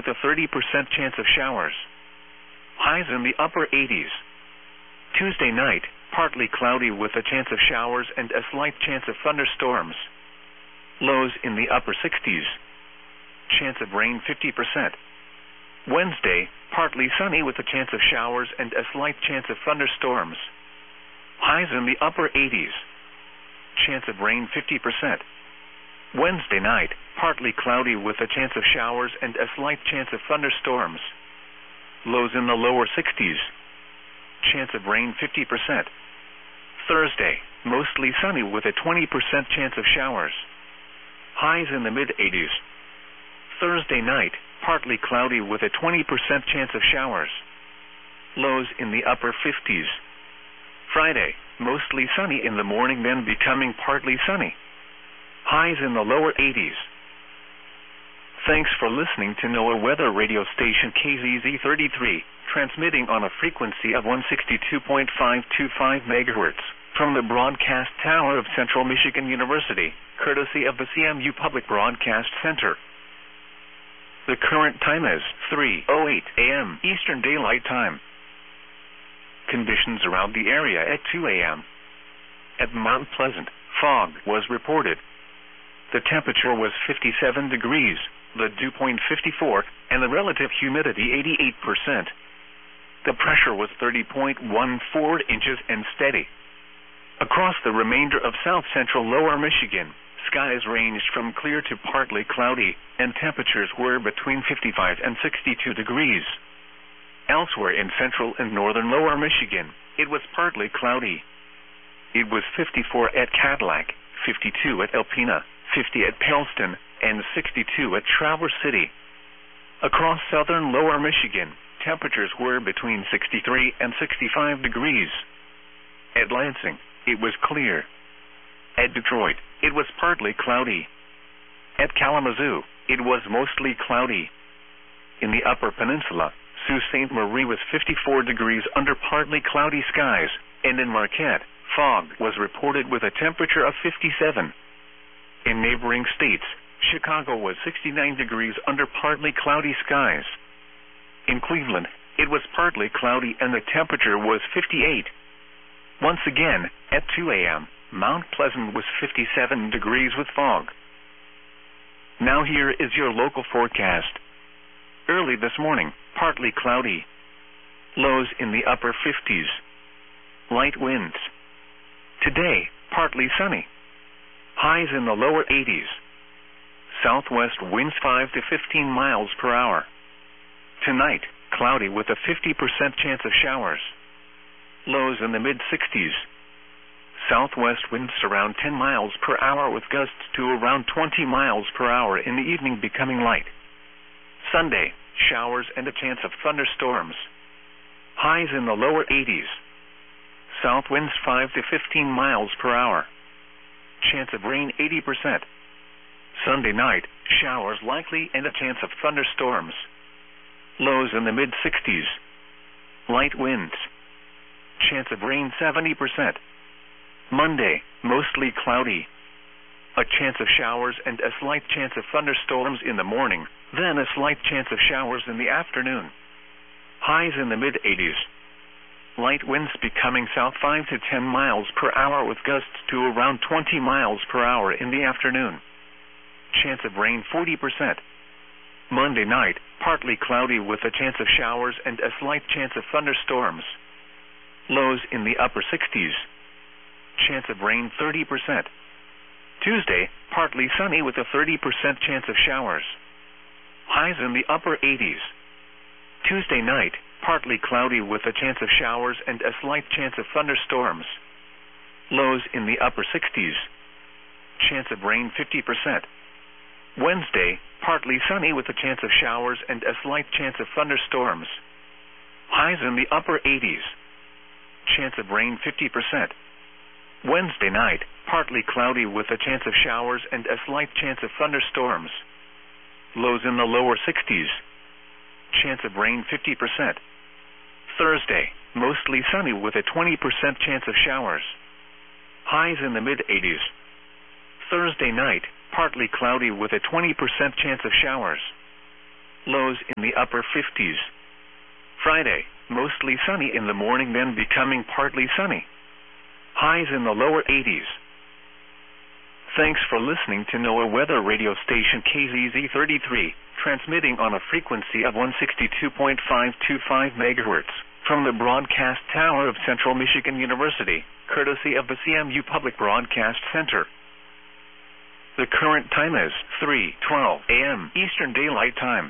with a 30% chance of showers. Highs in the upper 80s. Tuesday night, partly cloudy with a chance of showers and a slight chance of thunderstorms. Lows in the upper 60s. Chance of rain 50%. Wednesday, partly sunny with a chance of showers and a slight chance of thunderstorms. Highs in the upper 80s. Chance of rain 50%. Wednesday night, partly cloudy with a chance of showers and a slight chance of thunderstorms. Lows in the lower 60s. Chance of rain 50%. Thursday, mostly sunny with a 20% chance of showers. Highs in the mid-80s. Thursday night, partly cloudy with a 20% chance of showers. Lows in the upper 50s. Friday, mostly sunny in the morning, then becoming partly sunny. Highs in the lower 80s. Thanks for listening to NOAA Weather Radio Station KZZ33, transmitting on a frequency of 162.525 MHz from the broadcast tower of Central Michigan University, courtesy of the CMU Public Broadcast Center. The current time is 3:08 a.m. Eastern Daylight Time. Conditions around the area at 2 a.m. At Mount Pleasant, fog was reported. The temperature was 57 degrees, the dew point 54, and the relative humidity 88%. The pressure was 30.14 inches and steady. Across the remainder of south-central lower Michigan, skies ranged from clear to partly cloudy, and temperatures were between 55 and 62 degrees. Elsewhere in central and northern lower Michigan, it was partly cloudy. It was 54 at Cadillac, 52 at Alpena, 50 at Paleston, and 62 at Traverse City. Across southern lower Michigan, temperatures were between 63 and 65 degrees. At Lansing, it was clear. At Detroit, it was partly cloudy. At Kalamazoo, it was mostly cloudy. In the Upper Peninsula, Sault Ste. Marie was 54 degrees under partly cloudy skies, and in Marquette, fog was reported with a temperature of 57. In neighboring states, Chicago was 69 degrees under partly cloudy skies. In Cleveland, it was partly cloudy and the temperature was 58. Once again, at 2 a.m., Mount Pleasant was 57 degrees with fog. Now here is your local forecast. Early this morning, partly cloudy. Lows in the upper 50s. Light winds. Today, partly sunny. Highs in the lower 80s. Southwest winds 5 to 15 miles per hour. Tonight, cloudy with a 50% chance of showers. Lows in the mid-60s. Southwest winds around 10 miles per hour with gusts to around 20 miles per hour in the evening, becoming light. Sunday, showers and a chance of thunderstorms. Highs in the lower 80s. South winds 5 to 15 miles per hour. Chance of rain 80%. Sunday night, showers likely and a chance of thunderstorms. Lows in the mid-60s. Light winds. Chance of rain 70%. Monday, mostly cloudy. A chance of showers and a slight chance of thunderstorms in the morning, then a slight chance of showers in the afternoon. Highs in the mid-80s. Light winds becoming south 5 to 10 miles per hour with gusts to around 20 miles per hour in the afternoon. Chance of rain 40%. Monday night, partly cloudy with a chance of showers and a slight chance of thunderstorms. Lows in the upper 60s. Chance of rain 30%. Tuesday, partly sunny with a 30% chance of showers. Highs in the upper 80s. Tuesday night, partly cloudy with a chance of showers and a slight chance of thunderstorms. Lows in the upper 60s. Chance of rain 50%. Wednesday, partly sunny with a chance of showers and a slight chance of thunderstorms. Highs in the upper 80s. Chance of rain 50%. Wednesday night, partly cloudy with a chance of showers and a slight chance of thunderstorms. Lows in the lower 60s. Chance of rain 50%. Thursday, mostly sunny with a 20% chance of showers. Highs in the mid-80s. Thursday night, partly cloudy with a 20% chance of showers. Lows in the upper 50s. Friday, mostly sunny in the morning, then becoming partly sunny. Highs in the lower 80s. Thanks for listening to NOAA weather radio station KZZ33, transmitting on a frequency of 162.525 MHz from the broadcast tower of Central Michigan University, courtesy of the CMU Public Broadcast Center. The current time is 3:12 a.m. Eastern Daylight Time.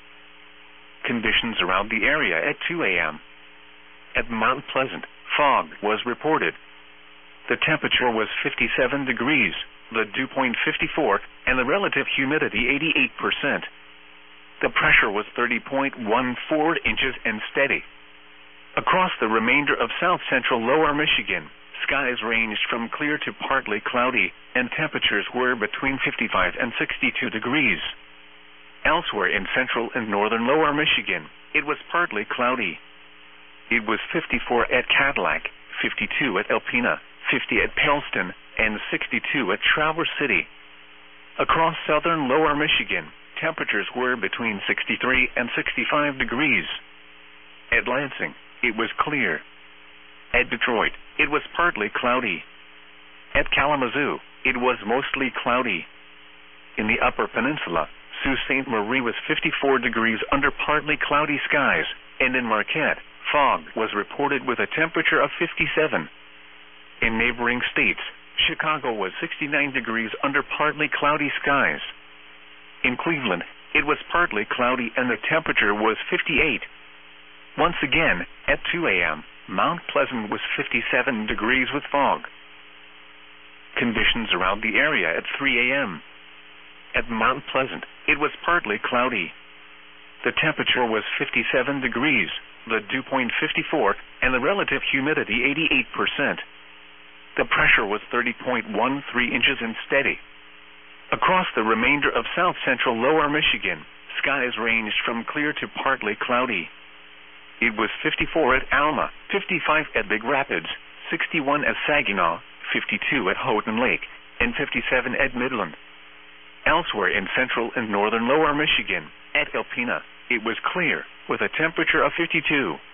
Conditions around the area at 2 a.m. At Mount Pleasant, fog was reported. The temperature was 57 degrees, the dew point 54, and the relative humidity 88%. The pressure was 30.14 inches and steady. Across the remainder of south-central lower Michigan, skies ranged from clear to partly cloudy, and temperatures were between 55 and 62 degrees. Elsewhere in central and northern lower Michigan, it was partly cloudy. It was 54 at Cadillac, 52 at Alpena, 50 at Pellston, and 62 at Traverse City. Across southern lower Michigan, temperatures were between 63 and 65 degrees. At Lansing, it was clear. At Detroit, it was partly cloudy. At Kalamazoo, it was mostly cloudy. In the Upper Peninsula, Sault Ste. Marie was 54 degrees under partly cloudy skies, and in Marquette, fog was reported with a temperature of 57. In neighboring states, Chicago was 69 degrees under partly cloudy skies. In Cleveland, it was partly cloudy and the temperature was 58. Once again, at 2 a.m., Mount Pleasant was 57 degrees with fog. Conditions around the area at 3 a.m. At Mount Pleasant, it was partly cloudy. The temperature was 57 degrees, the dew point 54, and the relative humidity 88%. The pressure was 30.13 inches and steady. Across the remainder of south-central lower Michigan, skies ranged from clear to partly cloudy. It was 54 at Alma, 55 at Big Rapids, 61 at Saginaw, 52 at Houghton Lake, and 57 at Midland. Elsewhere in central and northern lower Michigan, at Alpena, it was clear, with a temperature of 52.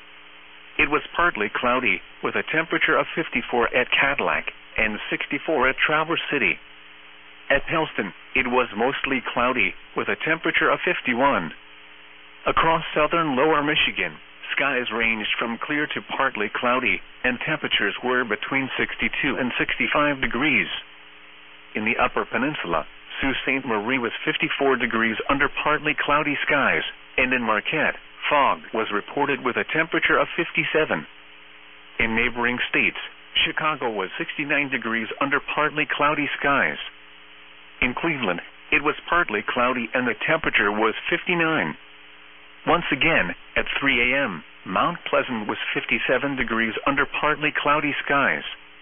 It was partly cloudy, with a temperature of 54 at Cadillac, and 64 at Traverse City. At Pellston, it was mostly cloudy, with a temperature of 51. Across southern lower Michigan, skies ranged from clear to partly cloudy, and temperatures were between 62 and 65 degrees. In the Upper Peninsula, Sault Ste. Marie was 54 degrees under partly cloudy skies, and in Marquette, fog was reported with a temperature of 57. In neighboring states, Chicago was 69 degrees under partly cloudy skies. In Cleveland, it was partly cloudy and the temperature was 59. Once again, at 3 a.m., Mount Pleasant was 57 degrees under partly cloudy skies.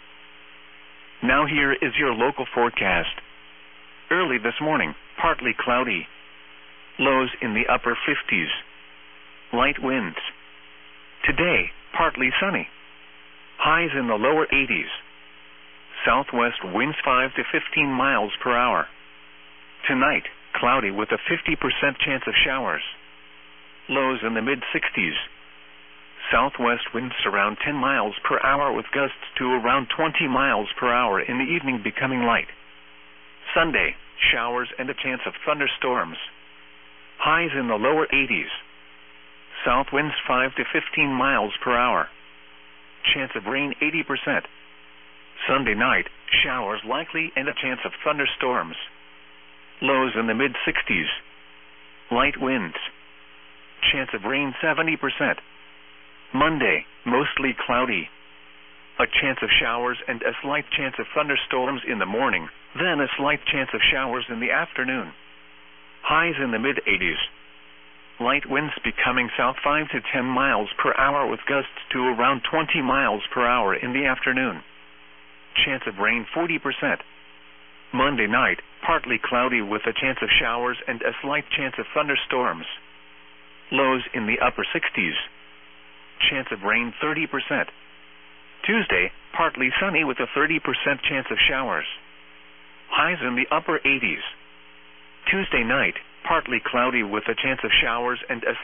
Now here is your local forecast. Early this morning, partly cloudy. Lows in the upper 50s. Light winds. Today, partly sunny. Highs in the lower 80s. Southwest winds 5 to 15 miles per hour. Tonight, cloudy with a 50% chance of showers. Lows in the mid-60s. Southwest winds around 10 miles per hour with gusts to around 20 miles per hour in the evening becoming light. Sunday, showers and a chance of thunderstorms. Highs in the lower 80s. South winds 5 to 15 miles per hour. Chance of rain 80%. Sunday night, showers likely and a chance of thunderstorms. Lows in the mid-60s. Light winds. Chance of rain 70%. Monday, mostly cloudy. A chance of showers and a slight chance of thunderstorms in the morning, then a slight chance of showers in the afternoon. Highs in the mid-80s. Light winds becoming south 5 to 10 miles per hour with gusts to around 20 miles per hour in the afternoon. Chance of rain 40%. Monday night, partly cloudy with a chance of showers and a slight chance of thunderstorms. Lows in the upper 60s. Chance of rain 30%. Tuesday, partly sunny with a 30% chance of showers. Highs in the upper 80s. Tuesday night, partly cloudy with a chance of showers and a